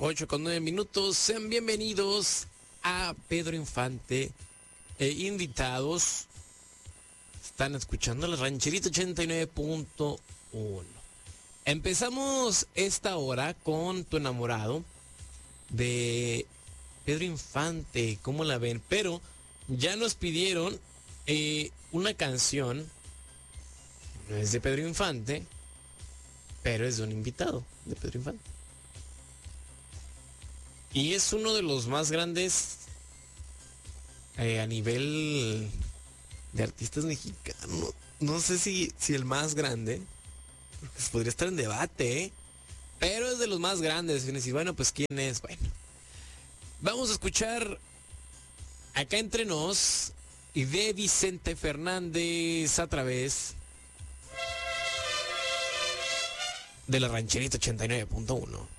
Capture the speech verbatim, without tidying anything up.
ocho con nueve minutos. Sean bienvenidos a Pedro Infante e invitados. Están escuchando la Rancherita ochenta y nueve punto uno. Empezamos esta hora con Tu enamorado de Pedro Infante. ¿Cómo la ven? Pero ya nos pidieron eh, una canción. No es de Pedro Infante, pero es de un invitado de Pedro Infante. Y es uno de los más grandes eh, a nivel de artistas mexicanos. No sé si, si el más grande, porque podría estar en debate, ¿eh? Pero es de los más grandes. Y decir, bueno, pues ¿quién es? Bueno, vamos a escuchar Acá Entre Nos y de Vicente Fernández a través de la Rancherita ochenta y nueve punto uno.